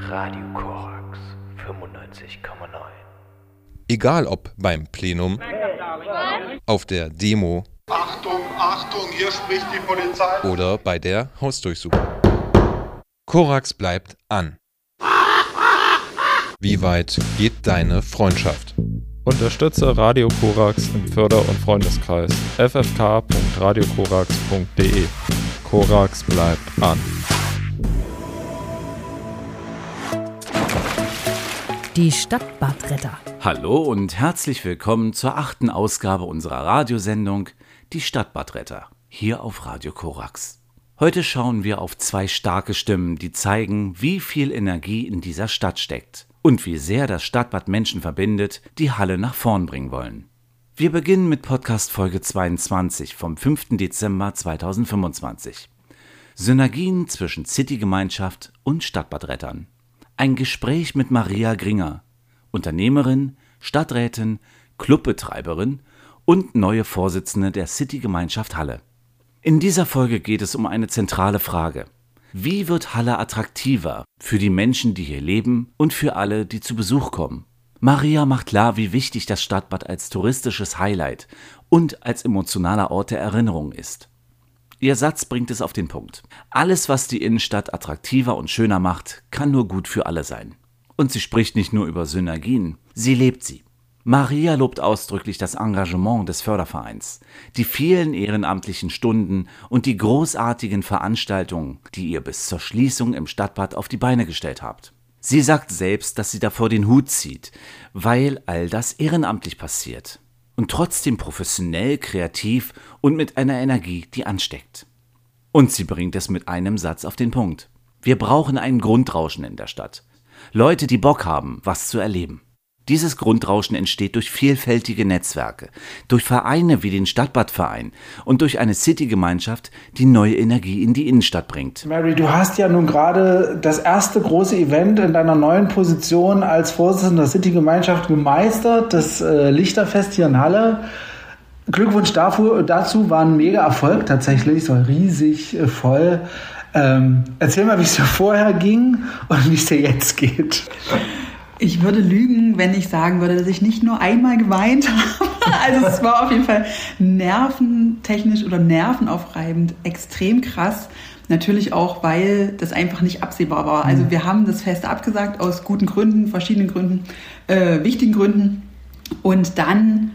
Radio Korax 95,9. Egal ob beim Plenum, auf der Demo Achtung, Achtung, hier spricht die Polizei. oder bei der Hausdurchsuchung. Korax bleibt an. Wie weit geht deine Freundschaft? Unterstütze Radio Korax im Förder- und Freundeskreis ffk.radiokorax.de. Korax bleibt an. Die Stadtbadretter. Hallo und herzlich willkommen zur 8. Ausgabe unserer Radiosendung Die Stadtbadretter, hier auf Radio Korax. Heute schauen wir auf zwei starke Stimmen, die zeigen, wie viel Energie in dieser Stadt steckt und wie sehr das Stadtbad Menschen verbindet, die Halle nach vorn bringen wollen. Wir beginnen mit Podcast Folge 22 vom 5. Dezember 2025. Synergien zwischen City-Gemeinschaft und Stadtbadrettern. Ein Gespräch mit Maria Gringer, Unternehmerin, Stadträtin, Clubbetreiberin und neue Vorsitzende der City-Gemeinschaft Halle. In dieser Folge geht es um eine zentrale Frage. Wie wird Halle attraktiver für die Menschen, die hier leben und für alle, die zu Besuch kommen? Maria macht klar, wie wichtig das Stadtbad als touristisches Highlight und als emotionaler Ort der Erinnerung ist. Ihr Satz bringt es auf den Punkt. Alles, was die Innenstadt attraktiver und schöner macht, kann nur gut für alle sein. Und sie spricht nicht nur über Synergien, sie lebt sie. Maria lobt ausdrücklich das Engagement des Fördervereins, die vielen ehrenamtlichen Stunden und die großartigen Veranstaltungen, die ihr bis zur Schließung im Stadtbad auf die Beine gestellt habt. Sie sagt selbst, dass sie davor den Hut zieht, weil all das ehrenamtlich passiert. Und trotzdem professionell, kreativ und mit einer Energie, die ansteckt. Und sie bringt es mit einem Satz auf den Punkt. Wir brauchen ein Grundrauschen in der Stadt. Leute, die Bock haben, was zu erleben. Dieses Grundrauschen entsteht durch vielfältige Netzwerke, durch Vereine wie den Stadtbadverein und durch eine City-Gemeinschaft, die neue Energie in die Innenstadt bringt. Mary, du hast ja nun gerade das erste große Event in deiner neuen Position als Vorsitzender der City-Gemeinschaft gemeistert, das Lichterfest hier in Halle. Glückwunsch dazu, war ein mega Erfolg tatsächlich, so riesig voll. Erzähl mal, wie es dir vorher ging und wie es dir jetzt geht. Ich würde lügen, wenn ich sagen würde, dass ich nicht nur einmal geweint habe. Also es war auf jeden Fall nerventechnisch oder nervenaufreibend extrem krass. Natürlich auch, weil das einfach nicht absehbar war. Also wir haben das Fest abgesagt aus guten Gründen, verschiedenen Gründen, wichtigen Gründen. Und dann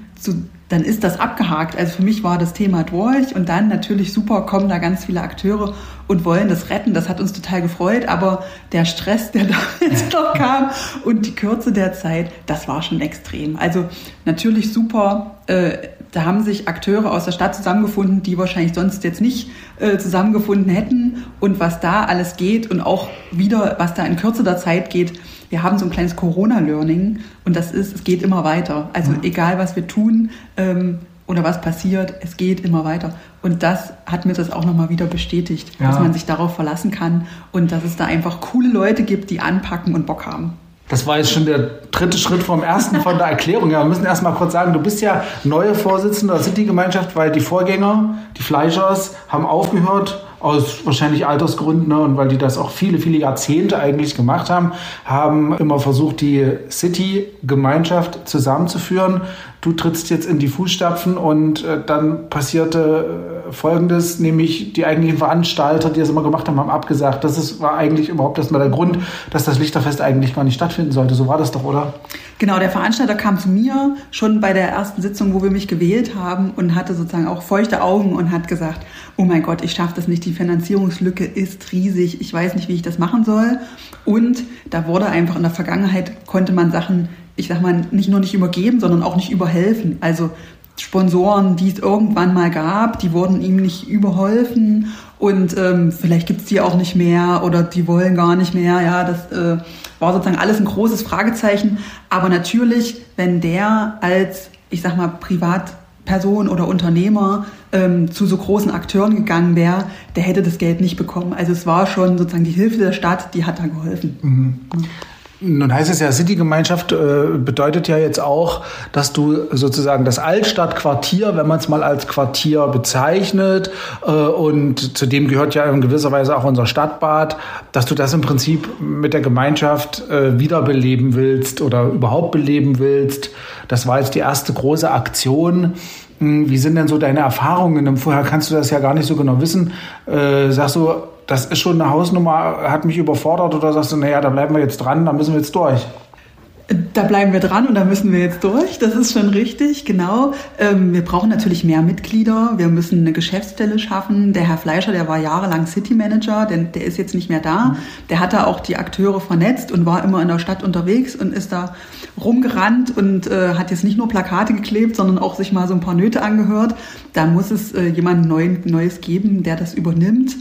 ist das abgehakt. Also für mich war das Thema durch und dann natürlich super, kommen da ganz viele Akteure und wollen das retten. Das hat uns total gefreut, aber der Stress, der da jetzt noch kam und die Kürze der Zeit, das war schon extrem. Also natürlich super, da haben sich Akteure aus der Stadt zusammengefunden, die wahrscheinlich sonst jetzt nicht zusammengefunden hätten und was da alles geht und auch wieder, was da in Kürze der Zeit geht. Wir haben so ein kleines Corona-Learning und das ist, es geht immer weiter. Also egal, was wir tun oder was passiert, es geht immer weiter. Und das hat mir das auch nochmal wieder bestätigt, dass man sich darauf verlassen kann und dass es da einfach coole Leute gibt, die anpacken und Bock haben. Das war jetzt schon der dritte Schritt vom ersten von der Erklärung. Ja, wir müssen erst mal kurz sagen, du bist ja neue Vorsitzende der City-Gemeinschaft, weil die Vorgänger, die Fleischers, haben aufgehört, aus wahrscheinlich Altersgründen, ne, und weil die das auch viele, viele Jahrzehnte eigentlich gemacht haben immer versucht, die City-Gemeinschaft zusammenzuführen. Du trittst jetzt in die Fußstapfen und dann passierte Folgendes, nämlich die eigentlichen Veranstalter, die das immer gemacht haben, haben abgesagt. War eigentlich überhaupt erstmal der Grund, dass das Lichterfest eigentlich gar nicht stattfinden sollte. So war das doch, oder? Genau, der Veranstalter kam zu mir schon bei der ersten Sitzung, wo wir mich gewählt haben und hatte sozusagen auch feuchte Augen und hat gesagt, oh mein Gott, ich schaffe das nicht, die Finanzierungslücke ist riesig, ich weiß nicht, wie ich das machen soll. Und da wurde einfach in der Vergangenheit, konnte man Sachen, ich sag mal, nicht nur nicht übergeben, sondern auch nicht überhelfen. Also Sponsoren, die es irgendwann mal gab, die wurden ihm nicht überholfen und vielleicht gibt's die auch nicht mehr oder die wollen gar nicht mehr. Ja, das war sozusagen alles ein großes Fragezeichen. Aber natürlich, wenn der als, ich sag mal, Privatperson oder Unternehmer zu so großen Akteuren gegangen wäre, der hätte das Geld nicht bekommen. Also es war schon sozusagen die Hilfe der Stadt, die hat da geholfen. Mhm. Nun heißt es ja, Citygemeinschaft bedeutet ja jetzt auch, dass du sozusagen das Altstadtquartier, wenn man es mal als Quartier bezeichnet, und zu dem gehört ja in gewisser Weise auch unser Stadtbad, dass du das im Prinzip mit der Gemeinschaft wiederbeleben willst oder überhaupt beleben willst. Das war jetzt die erste große Aktion. Wie sind denn so deine Erfahrungen? Vorher kannst du das ja gar nicht so genau wissen. Sagst du, das ist schon eine Hausnummer, hat mich überfordert, oder sagst du, naja, da bleiben wir jetzt dran, da müssen wir jetzt durch? Da bleiben wir dran und da müssen wir jetzt durch. Das ist schon richtig, genau. Wir brauchen natürlich mehr Mitglieder. Wir müssen eine Geschäftsstelle schaffen. Der Herr Fleischer, der war jahrelang City Manager, der ist jetzt nicht mehr da. Der hat da auch die Akteure vernetzt und war immer in der Stadt unterwegs und ist da rumgerannt und hat jetzt nicht nur Plakate geklebt, sondern auch sich mal so ein paar Nöte angehört. Da muss es jemand Neues geben, der das übernimmt.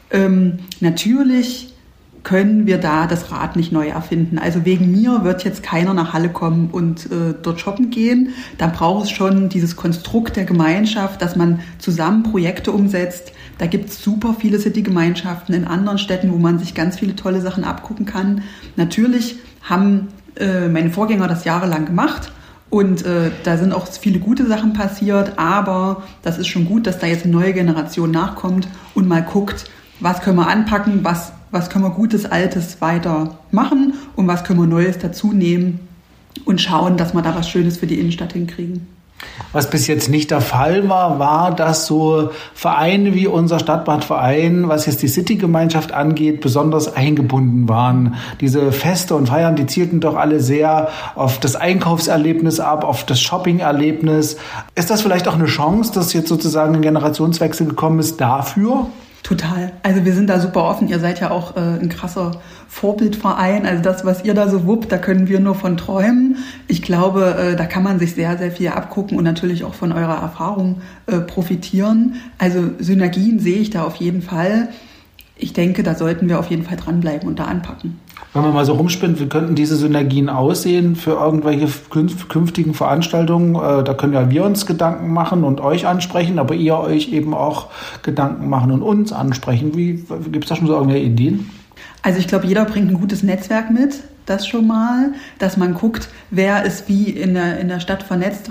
Natürlich können wir da das Rad nicht neu erfinden. Also wegen mir wird jetzt keiner nach Halle kommen und dort shoppen gehen. Da braucht es schon dieses Konstrukt der Gemeinschaft, dass man zusammen Projekte umsetzt. Da gibt es super viele City-Gemeinschaften in anderen Städten, wo man sich ganz viele tolle Sachen abgucken kann. Natürlich haben meine Vorgänger das jahrelang gemacht. Und da sind auch viele gute Sachen passiert. Aber das ist schon gut, dass da jetzt eine neue Generation nachkommt und mal guckt, was können wir anpacken, was können wir Gutes, Altes weiter machen und was können wir Neues dazu nehmen und schauen, dass wir da was Schönes für die Innenstadt hinkriegen. Was bis jetzt nicht der Fall war, dass so Vereine wie unser Stadtbadverein, was jetzt die City-Gemeinschaft angeht, besonders eingebunden waren. Diese Feste und Feiern, die zielten doch alle sehr auf das Einkaufserlebnis ab, auf das Shopping-Erlebnis. Ist das vielleicht auch eine Chance, dass jetzt sozusagen ein Generationswechsel gekommen ist dafür? Total. Also wir sind da super offen. Ihr seid ja auch ein krasser Vorbildverein. Also das, was ihr da so wuppt, da können wir nur von träumen. Ich glaube, da kann man sich sehr, sehr viel abgucken und natürlich auch von eurer Erfahrung profitieren. Also Synergien sehe ich da auf jeden Fall. Ich denke, da sollten wir auf jeden Fall dranbleiben und da anpacken. Wenn man mal so rumspinnt, wie könnten diese Synergien aussehen für irgendwelche künftigen Veranstaltungen? Da können ja wir uns Gedanken machen und euch ansprechen, aber ihr euch eben auch Gedanken machen und uns ansprechen. Gibt es da schon so irgendwelche Ideen? Also ich glaube, jeder bringt ein gutes Netzwerk mit, das schon mal, dass man guckt, wer ist wie in der Stadt vernetzt,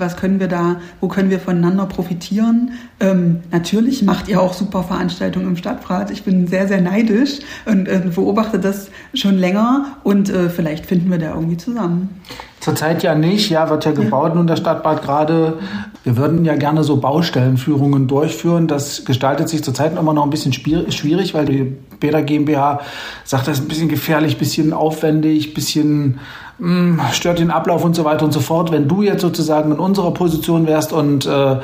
wo können wir voneinander profitieren. Natürlich macht ihr auch super Veranstaltungen im Stadtrat. Ich bin sehr, sehr neidisch und beobachte das schon länger und vielleicht finden wir da irgendwie zusammen. Zurzeit ja nicht, ja, wird ja gebaut nun der Stadtbad gerade. Wir würden ja gerne so Baustellenführungen durchführen. Das gestaltet sich zurzeit immer noch ein bisschen schwierig, weil die Bäder GmbH sagt, das ist ein bisschen gefährlich, ein bisschen aufwendig, ein bisschen stört den Ablauf und so weiter und so fort. Wenn du jetzt sozusagen in unserer Position wärst und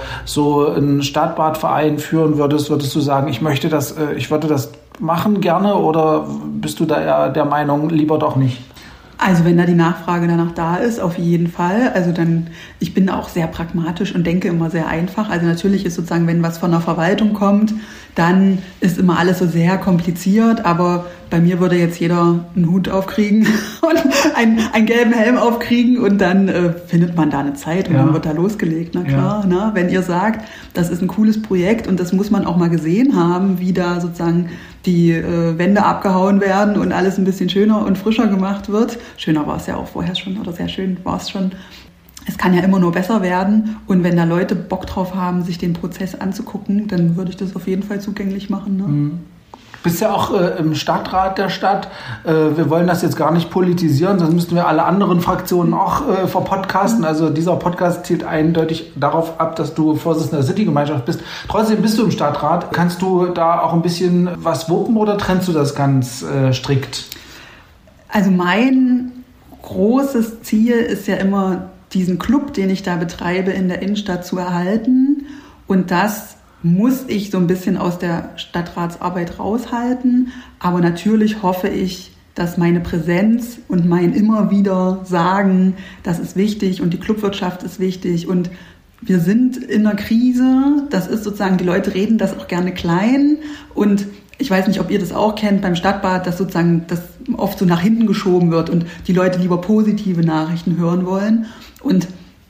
so einen Stadtbadverein führen würdest du sagen, ich würde das machen gerne, oder bist du da eher der Meinung, lieber doch nicht? Also wenn da die Nachfrage danach da ist, auf jeden Fall. Also dann, ich bin auch sehr pragmatisch und denke immer sehr einfach. Also natürlich ist sozusagen, wenn was von der Verwaltung kommt, dann ist immer alles so sehr kompliziert. Aber bei mir würde jetzt jeder einen Hut aufkriegen und einen gelben Helm aufkriegen und dann findet man da eine Zeit und dann wird da losgelegt. Na klar, ne? Wenn ihr sagt, das ist ein cooles Projekt und das muss man auch mal gesehen haben, wie da sozusagen die Wände abgehauen werden und alles ein bisschen schöner und frischer gemacht wird. Schöner war es ja auch vorher schon, oder sehr schön war es schon. Es kann ja immer nur besser werden, und wenn da Leute Bock drauf haben, sich den Prozess anzugucken, dann würde ich das auf jeden Fall zugänglich machen. Ne? Du bist ja auch im Stadtrat der Stadt. Wir wollen das jetzt gar nicht politisieren, sonst müssten wir alle anderen Fraktionen auch verpodcasten. Also dieser Podcast zielt eindeutig darauf ab, dass du Vorsitzender der City-Gemeinschaft bist. Trotzdem bist du im Stadtrat. Kannst du da auch ein bisschen was wuppen oder trennst du das ganz strikt? Also mein großes Ziel ist ja immer, diesen Club, den ich da betreibe, in der Innenstadt zu erhalten. Und das muss ich so ein bisschen aus der Stadtratsarbeit raushalten. Aber natürlich hoffe ich, dass meine Präsenz und mein immer wieder Sagen, das ist wichtig und die Clubwirtschaft ist wichtig und wir sind in einer Krise. Das ist sozusagen, die Leute reden das auch gerne klein, und ich weiß nicht, ob ihr das auch kennt beim Stadtbad, dass sozusagen das oft so nach hinten geschoben wird und die Leute lieber positive Nachrichten hören wollen. Und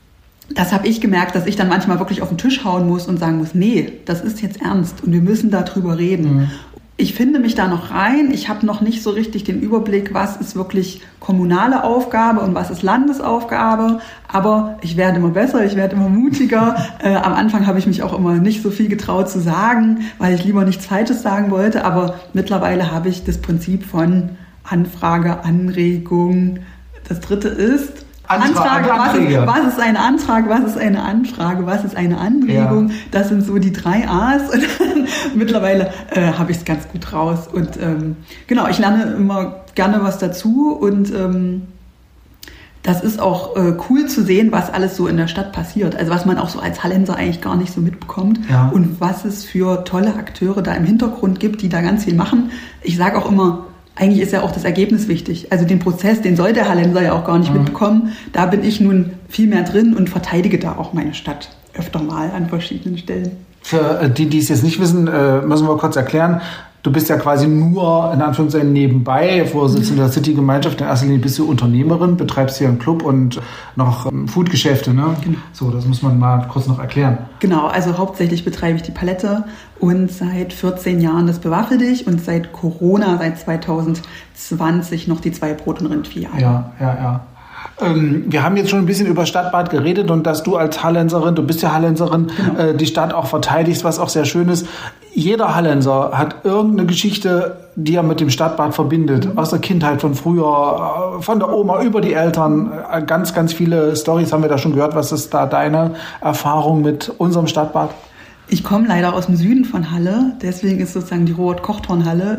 das habe ich gemerkt, dass ich dann manchmal wirklich auf den Tisch hauen muss und sagen muss, nee, das ist jetzt ernst und wir müssen darüber reden. Ich finde mich da noch rein. Ich habe noch nicht so richtig den Überblick, was ist wirklich kommunale Aufgabe und was ist Landesaufgabe. Aber ich werde immer besser, ich werde immer mutiger. Am Anfang habe ich mich auch immer nicht so viel getraut zu sagen, weil ich lieber nichts Falsches sagen wollte. Aber mittlerweile habe ich das Prinzip von Anfrage, Anregung. Das dritte ist Anfrage. Was ist ein Antrag? Was ist eine Anfrage? Was ist eine Anregung? Ja. Das sind so die 3 A's. Und mittlerweile habe ich es ganz gut raus. Und genau, ich lerne immer gerne was dazu. Und das ist auch cool zu sehen, was alles so in der Stadt passiert. Also was man auch so als Hallenser eigentlich gar nicht so mitbekommt. Ja. Und was es für tolle Akteure da im Hintergrund gibt, die da ganz viel machen. Ich sage auch immer, eigentlich ist ja auch das Ergebnis wichtig. Also den Prozess, den soll der Hallenser ja auch gar nicht mitbekommen. Da bin ich nun viel mehr drin und verteidige da auch meine Stadt öfter mal an verschiedenen Stellen. Für die es jetzt nicht wissen, müssen wir kurz erklären. Du bist ja quasi nur, in Anführungszeichen, nebenbei Vorsitzende der City-Gemeinschaft. In erster Linie bist du Unternehmerin, betreibst hier einen Club und noch Foodgeschäfte, ne? Genau. So, das muss man mal kurz noch erklären. Genau, also hauptsächlich betreibe ich die Palette und seit 14 Jahren das Bewaffne dich und seit Corona, seit 2020 noch die 2 Brot- und Rindvieh-Eier. Ja. Wir haben jetzt schon ein bisschen über Stadtbad geredet und dass du als Hallenserin, du bist ja Hallenserin, genau, die Stadt auch verteidigst, was auch sehr schön ist. Jeder Hallenser hat irgendeine Geschichte, die er mit dem Stadtbad verbindet. Aus der Kindheit, von früher, von der Oma, über die Eltern. Ganz, ganz viele Storys haben wir da schon gehört. Was ist da deine Erfahrung mit unserem Stadtbad? Ich komme leider aus dem Süden von Halle, deswegen ist sozusagen die Robert-Koch-Turnhalle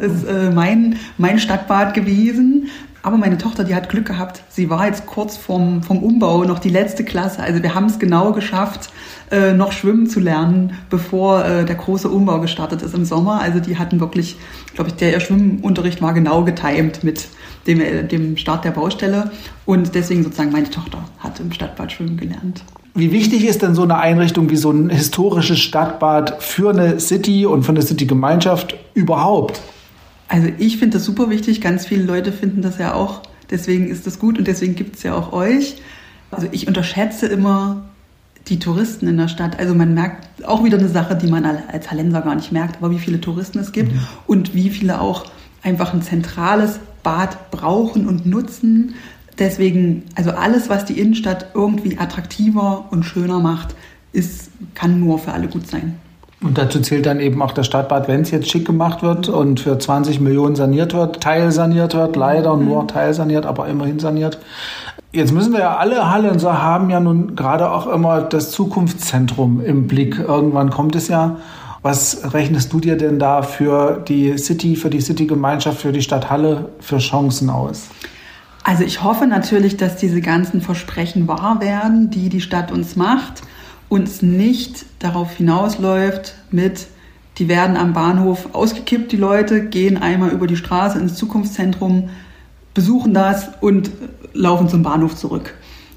mein Stadtbad gewesen. Aber meine Tochter, die hat Glück gehabt. Sie war jetzt kurz vom Umbau noch die letzte Klasse. Also wir haben es genau geschafft, noch schwimmen zu lernen, bevor der große Umbau gestartet ist im Sommer. Also die hatten wirklich, glaube ich, ihr Schwimmunterricht war genau getimt mit dem Start der Baustelle. Und deswegen sozusagen meine Tochter hat im Stadtbad schwimmen gelernt. Wie wichtig ist denn so eine Einrichtung wie so ein historisches Stadtbad für eine City und für eine City-Gemeinschaft überhaupt? Also ich finde das super wichtig, ganz viele Leute finden das ja auch, deswegen ist das gut und deswegen gibt es ja auch euch. Also ich unterschätze immer die Touristen in der Stadt. Also man merkt auch wieder eine Sache, die man als Hallenser gar nicht merkt, aber wie viele Touristen es gibt und wie viele auch einfach ein zentrales Bad brauchen und nutzen. Deswegen, also alles, was die Innenstadt irgendwie attraktiver und schöner macht, kann nur für alle gut sein. Und dazu zählt dann eben auch das Stadtbad, wenn es jetzt schick gemacht wird und für 20 Millionen saniert wird, teilsaniert wird, leider nur teilsaniert, aber immerhin saniert. Jetzt müssen wir ja alle Hallenser haben ja nun gerade auch immer das Zukunftszentrum im Blick. Irgendwann kommt es ja. Was rechnest du dir denn da für die City, für die City-Gemeinschaft, für die Stadt Halle für Chancen aus? Also ich hoffe natürlich, dass diese ganzen Versprechen wahr werden, die die Stadt uns macht. Uns nicht darauf hinausläuft die werden am Bahnhof ausgekippt, die Leute, gehen einmal über die Straße ins Zukunftszentrum, besuchen das und laufen zum Bahnhof zurück.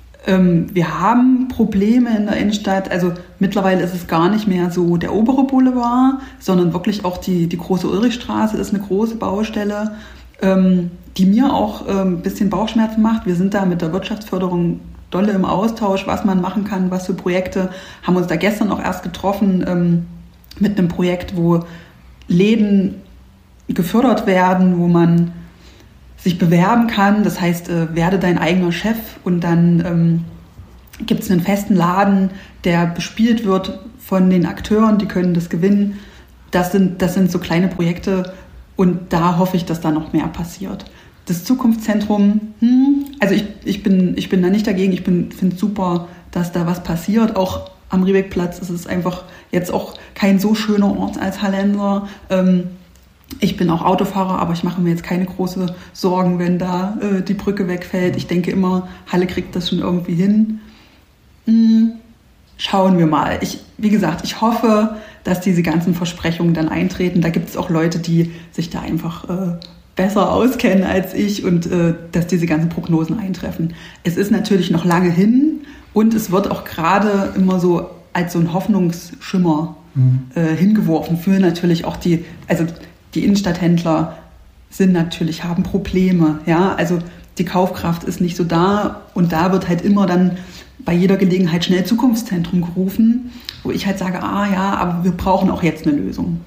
Wir haben Probleme in der Innenstadt, also mittlerweile ist es gar nicht mehr so der obere Boulevard, sondern wirklich auch die große Ulrichstraße ist eine große Baustelle, die mir auch ein bisschen Bauchschmerzen macht. Wir sind da mit der Wirtschaftsförderung dolle im Austausch, was man machen kann, was für Projekte. Haben uns da gestern auch erst getroffen mit einem Projekt, wo Läden gefördert werden, wo man sich bewerben kann. Das heißt, werde dein eigener Chef und dann gibt es einen festen Laden, der bespielt wird von den Akteuren, die können das gewinnen. Das sind so kleine Projekte und da hoffe ich, dass da noch mehr passiert. Das Zukunftszentrum, also ich bin da nicht dagegen. Ich finde es super, dass da was passiert. Auch am Riebeckplatz ist es einfach jetzt auch kein so schöner Ort als Hallenser. Ich bin auch Autofahrer, aber ich mache mir jetzt keine großen Sorgen, wenn da die Brücke wegfällt. Ich denke immer, Halle kriegt das schon irgendwie hin. Schauen wir mal. Wie gesagt, ich hoffe, dass diese ganzen Versprechungen dann eintreten. Da gibt es auch Leute, die sich da einfach besser auskennen als ich und dass diese ganzen Prognosen eintreffen. Es ist natürlich noch lange hin und es wird auch gerade immer so als so ein Hoffnungsschimmer hingeworfen für natürlich auch die Innenstadthändler haben Probleme, ja, also die Kaufkraft ist nicht so da und da wird halt immer dann bei jeder Gelegenheit schnell Zukunftszentrum gerufen, wo ich halt sage, aber wir brauchen auch jetzt eine Lösung.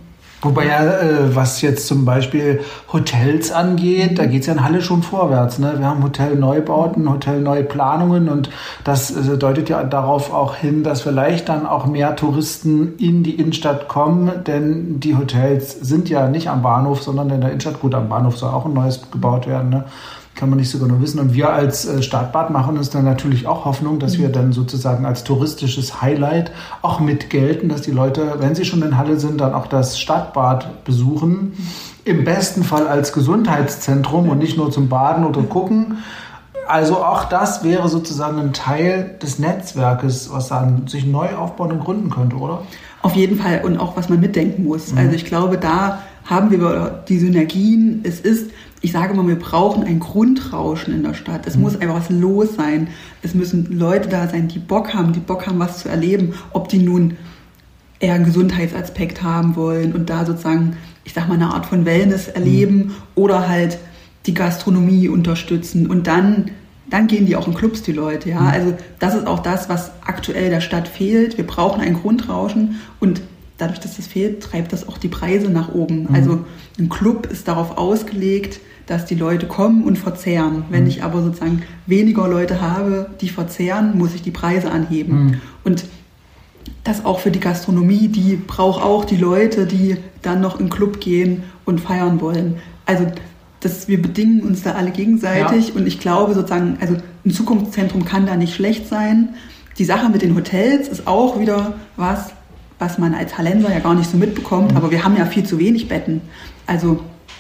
Wobei ja, was jetzt zum Beispiel Hotels angeht, da geht es ja in Halle schon vorwärts. Ne? Wir haben Hotelneubauten, Hotelneuplanungen und das deutet ja darauf auch hin, dass vielleicht dann auch mehr Touristen in die Innenstadt kommen, denn die Hotels sind ja nicht am Bahnhof, sondern in der Innenstadt. Gut, am Bahnhof soll auch ein neues gebaut werden, ne? Kann man nicht so genau wissen. Und wir als Stadtbad machen uns dann natürlich auch Hoffnung, dass wir dann sozusagen als touristisches Highlight auch mit gelten, dass die Leute, wenn sie schon in Halle sind, dann auch das Stadtbad besuchen. Im besten Fall als Gesundheitszentrum und nicht nur zum Baden oder gucken. Also auch das wäre sozusagen ein Teil des Netzwerkes, was dann sich neu aufbauen und gründen könnte, oder? Auf jeden Fall und auch was man mitdenken muss. Also ich glaube, da haben wir die Synergien. Ich sage immer, wir brauchen ein Grundrauschen in der Stadt. Es muss einfach was los sein. Es müssen Leute da sein, die Bock haben, was zu erleben. Ob die nun eher einen Gesundheitsaspekt haben wollen und da sozusagen, ich sag mal, eine Art von Wellness erleben oder halt die Gastronomie unterstützen. Und dann gehen die auch in Clubs, die Leute. Ja? Also das ist auch das, was aktuell der Stadt fehlt. Wir brauchen ein Grundrauschen und dadurch, dass das fehlt, treibt das auch die Preise nach oben. Also ein Club ist darauf ausgelegt, dass die Leute kommen und verzehren. Wenn ich aber sozusagen weniger Leute habe, die verzehren, muss ich die Preise anheben. Und das auch für die Gastronomie, die braucht auch die Leute, die dann noch in den Club gehen und feiern wollen. Also wir bedingen uns da alle gegenseitig und ich glaube sozusagen, also ein Zukunftszentrum kann da nicht schlecht sein. Die Sache mit den Hotels ist auch wieder was man als Hallenser ja gar nicht so mitbekommt, aber wir haben ja viel zu wenig Betten. Also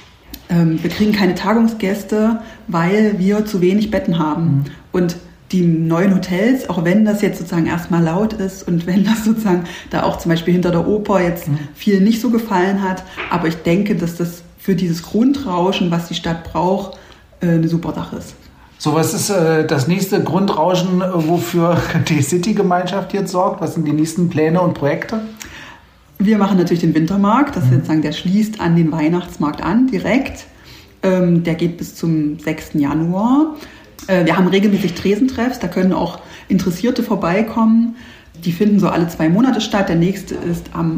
wir kriegen keine Tagungsgäste, weil wir zu wenig Betten haben. Und die neuen Hotels, auch wenn das jetzt sozusagen erstmal laut ist und wenn das sozusagen da auch zum Beispiel hinter der Oper jetzt viel nicht so gefallen hat, aber ich denke, dass das für dieses Grundrauschen, was die Stadt braucht, eine super Sache ist. So, was ist das nächste Grundrauschen, wofür die City-Gemeinschaft jetzt sorgt? Was sind die nächsten Pläne und Projekte? Wir machen natürlich den Wintermarkt, das ist sozusagen, der schließt an den Weihnachtsmarkt an, direkt. Der geht bis zum 6. Januar. Wir haben regelmäßig Tresentreffs, da können auch Interessierte vorbeikommen. Die finden so alle 2 Monate statt. Der nächste ist am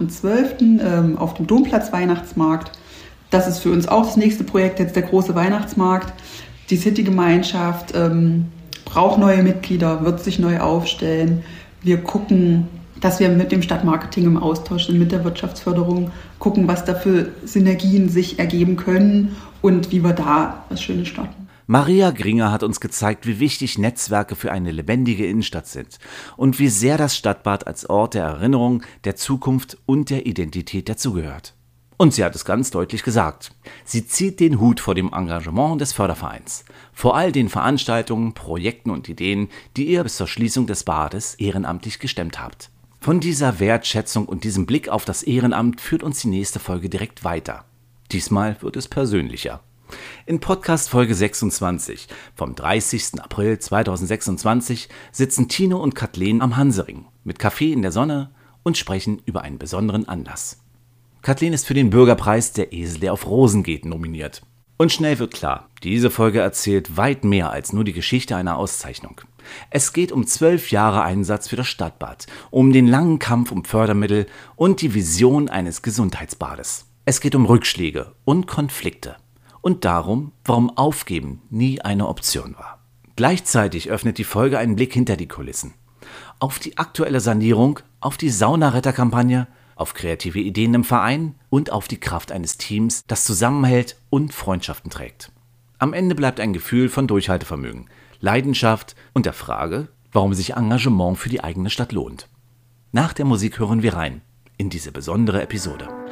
8.12. Auf dem Domplatz Weihnachtsmarkt. Das ist für uns auch das nächste Projekt, jetzt der große Weihnachtsmarkt. Die City-Gemeinschaft braucht neue Mitglieder, wird sich neu aufstellen. Wir gucken, dass wir mit dem Stadtmarketing im Austausch sind, mit der Wirtschaftsförderung, gucken, was da für Synergien sich ergeben können und wie wir da was Schönes starten. Maria Gringer hat uns gezeigt, wie wichtig Netzwerke für eine lebendige Innenstadt sind und wie sehr das Stadtbad als Ort der Erinnerung, der Zukunft und der Identität dazugehört. Und sie hat es ganz deutlich gesagt. Sie zieht den Hut vor dem Engagement des Fördervereins, vor all den Veranstaltungen, Projekten und Ideen, die ihr bis zur Schließung des Bades ehrenamtlich gestemmt habt. Von dieser Wertschätzung und diesem Blick auf das Ehrenamt führt uns die nächste Folge direkt weiter. Diesmal wird es persönlicher. In Podcast Folge 26 vom 30. April 2026 sitzen Tino und Kathleen am Hansering mit Kaffee in der Sonne und sprechen über einen besonderen Anlass. Kathleen ist für den Bürgerpreis Der Esel, der auf Rosen geht, nominiert. Und schnell wird klar, diese Folge erzählt weit mehr als nur die Geschichte einer Auszeichnung. Es geht um 12 Jahre Einsatz für das Stadtbad, um den langen Kampf um Fördermittel und die Vision eines Gesundheitsbades. Es geht um Rückschläge und Konflikte und darum, warum Aufgeben nie eine Option war. Gleichzeitig öffnet die Folge einen Blick hinter die Kulissen. Auf die aktuelle Sanierung, auf die Saunaretterkampagne, auf kreative Ideen im Verein und auf die Kraft eines Teams, das zusammenhält und Freundschaften trägt. Am Ende bleibt ein Gefühl von Durchhaltevermögen, Leidenschaft und der Frage, warum sich Engagement für die eigene Stadt lohnt. Nach der Musik hören wir rein in diese besondere Episode.